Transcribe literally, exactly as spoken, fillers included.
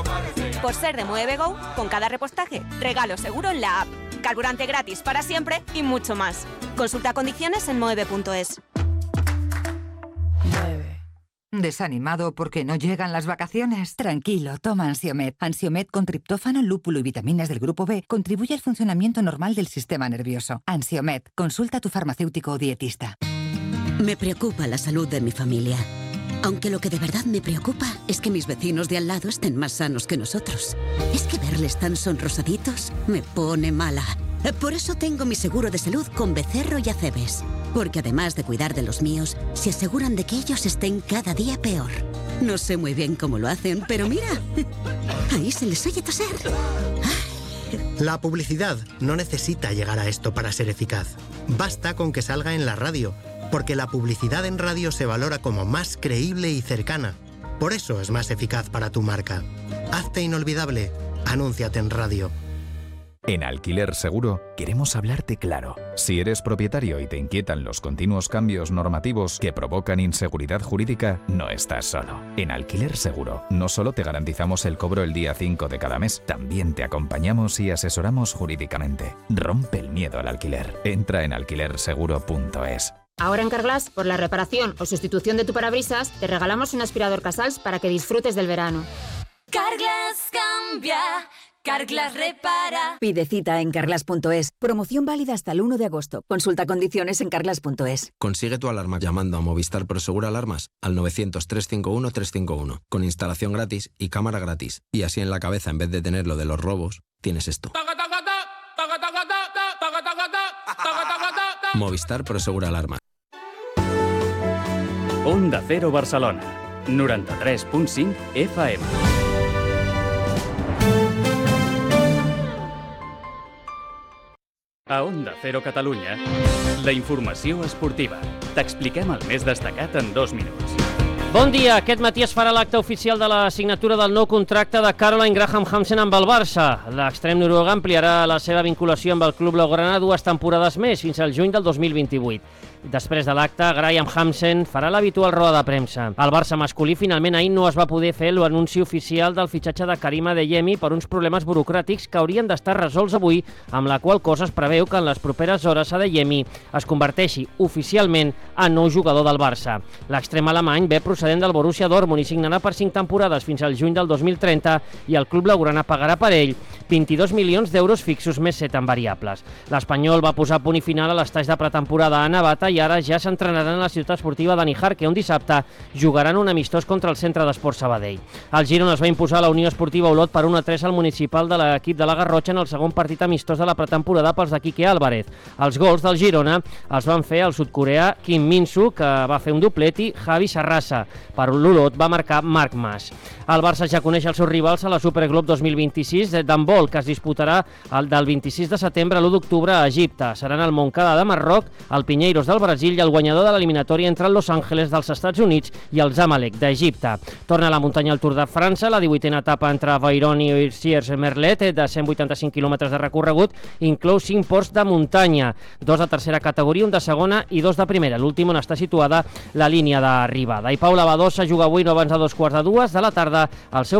Por ser de Muevego, con cada repostaje, regalo seguro en la app, carburante gratis para siempre y mucho más. Consulta condiciones en moeve punto es. ¿Desanimado porque no llegan las vacaciones? Tranquilo, toma Ansiomed. Ansiomed con triptófano, lúpulo y vitaminas del grupo B contribuye al funcionamiento normal del sistema nervioso. Ansiomed, consulta a tu farmacéutico o dietista. Me preocupa la salud de mi familia. Aunque lo que de verdad me preocupa es que mis vecinos de al lado estén más sanos que nosotros. Es que verles tan sonrosaditos me pone mala. Por eso tengo mi seguro de salud con Becerro y Acebes. Porque además de cuidar de los míos, se aseguran de que ellos estén cada día peor. No sé muy bien cómo lo hacen, pero mira, ahí se les oye toser. La publicidad no necesita llegar a esto para ser eficaz. Basta con que salga en la radio, porque la publicidad en radio se valora como más creíble y cercana. Por eso es más eficaz para tu marca. Hazte inolvidable. Anúnciate en radio. En Alquiler Seguro queremos hablarte claro. Si eres propietario y te inquietan los continuos cambios normativos que provocan inseguridad jurídica, no estás solo. En Alquiler Seguro no solo te garantizamos el cobro el día cinco de cada mes, también te acompañamos y asesoramos jurídicamente. Rompe el miedo al alquiler. Entra en alquiler seguro punto es. Ahora en Carglass, por la reparación o sustitución de tu parabrisas, te regalamos un aspirador Casals para que disfrutes del verano. Carglass cambia. Carglass repara. Pide cita en carglass punto es. Promoción válida hasta el uno de agosto. Consulta condiciones en carglass punto es. Consigue tu alarma llamando a Movistar Prosegura Alarmas al novecientos, trescientos cincuenta y uno, trescientos cincuenta y uno, con instalación gratis y cámara gratis. Y así en la cabeza, en vez de tener lo de los robos, tienes esto. Movistar Prosegura Alarmas. Onda Cero Barcelona, noranta-tres punt cinc F M. A Onda Cero Catalunya, la informació esportiva. T'expliquem el més destacat en dos minuts. Bon dia. Aquest matí es farà l'acte oficial de la signatura del nou contracte de Caroline Graham Hansen amb el Barça. L'extrem noruega ampliarà la seva vinculació amb el club blaugrana dues temporades més, fins al juny del dos mil vint-i-vuit. Després de l'acte, Graham Hansen farà l'habitual roda de premsa. El Barça masculí finalment ahir no es va poder fer l'anunci oficial del fitxatge de Karim Adeyemi per uns problemes burocràtics que haurien d'estar resolts avui, amb la qual cosa es preveu que en les properes hores Adeyemi es converteixi oficialment en nou jugador del Barça. L'extrem alemany ve procedent del Borussia Dortmund i signarà per cinc temporades fins al juny del dos mil trenta i el club blaugrana pagarà per ell vint-i-dos milions d'euros fixos més set en variables. L'Espanyol va posar punt i final a l'estatge de pretemporada a Navata i ara ja s'entrenaran a la ciutat esportiva de Níjar, que un dissabte jugaran un amistós contra el Centre d'Esport Sabadell. El Girona es va imposar a la Unió Esportiva Olot per un a tres al municipal de l'equip de la Garrotxa en el segon partit amistós de la pretemporada pels de Quique Álvarez. Els gols del Girona els van fer el sud-coreà Kim Min-soo, que va fer un doblet, i Javi Sarrasa. Per l'Olot va marcar Marc Mas. El Barça ja coneix els seus rivals a la Superglob dos mil vint-i-sis d'handbol, que es disputarà el del vint-i-sis de setembre a l'u d'octubre a Egipte. Seran el Montcada de Marroc, el Pinheiros del Brasil i el guanyador de l'eliminatòria entre el Los Angeles dels Estats Units i el Zamalek d'Egipte. Torna a la muntanya al Tour de França, la divuitena etapa entre Veyron i Siers-Merlet, de cent vuitanta-cinc quilòmetres de recorregut, inclou cinc ports de muntanya, dos de tercera categoria, un de segona i dos de primera, l'últim on està situada la línia d'arribada. I Paula Badosa juga avui no abans de dos quarts de dues de la tarda al seu